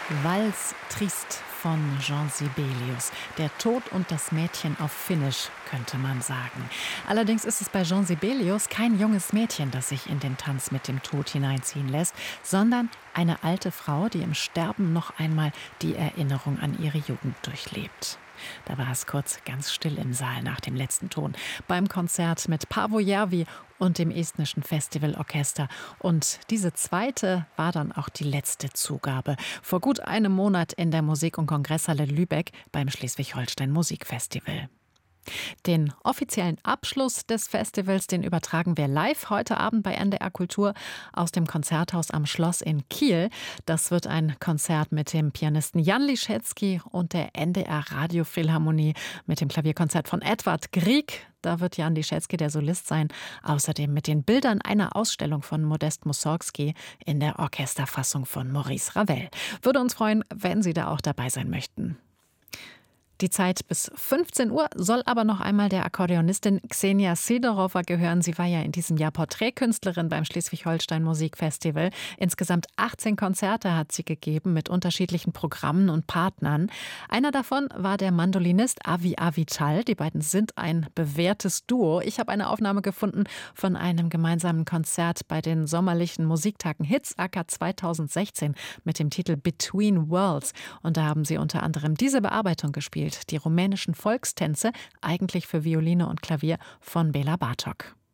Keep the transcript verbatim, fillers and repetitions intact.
Valse Triste von Jean Sibelius. Der Tod und das Mädchen auf Finnisch, könnte man sagen. Allerdings ist es bei Jean Sibelius kein junges Mädchen, das sich in den Tanz mit dem Tod hineinziehen lässt, sondern eine alte Frau, die im Sterben noch einmal die Erinnerung an ihre Jugend durchlebt. Da war es kurz ganz still im Saal nach dem letzten Ton. Beim Konzert mit Paavo Järvi und dem estnischen Festivalorchester. Und diese zweite war dann auch die letzte Zugabe. Vor gut einem Monat in der Musik- und Kongresshalle Lübeck beim Schleswig-Holstein Musikfestival. Den offiziellen Abschluss des Festivals, den übertragen wir live heute Abend bei N D R Kultur aus dem Konzerthaus am Schloss in Kiel. Das wird ein Konzert mit dem Pianisten Jan Liszewski und der N D R Radiophilharmonie mit dem Klavierkonzert von Edvard Grieg. Da wird Jan Liszewski der Solist sein. Außerdem mit den Bildern einer Ausstellung von Modest Mussorgsky in der Orchesterfassung von Maurice Ravel. Würde uns freuen, wenn Sie da auch dabei sein möchten. Die Zeit bis fünfzehn Uhr soll aber noch einmal der Akkordeonistin Xenia Sidorova gehören. Sie war ja in diesem Jahr Porträtkünstlerin beim Schleswig-Holstein Musikfestival. Insgesamt achtzehn Konzerte hat sie gegeben mit unterschiedlichen Programmen und Partnern. Einer davon war der Mandolinist Avi Avital. Die beiden sind ein bewährtes Duo. Ich habe eine Aufnahme gefunden von einem gemeinsamen Konzert bei den sommerlichen Musiktagen Hitzacker zweitausendsechzehn mit dem Titel Between Worlds. Und da haben sie unter anderem diese Bearbeitung gespielt. Die rumänischen Volkstänze, eigentlich für Violine und Klavier von Bela Bartok.